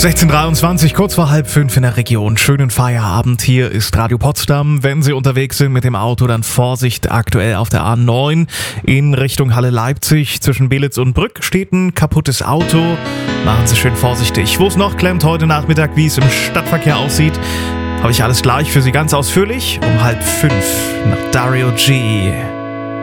16:23, kurz vor 4:30 in der Region. Schönen Feierabend, hier ist Radio Potsdam. Wenn Sie unterwegs sind mit dem Auto, dann Vorsicht, aktuell auf der A9 in Richtung Halle Leipzig. Zwischen Belitz und Brück steht ein kaputtes Auto. Machen Sie schön vorsichtig. Wo es noch klemmt heute Nachmittag, wie es im Stadtverkehr aussieht, habe ich alles gleich für Sie ganz ausführlich um 4:30 nach Dario G.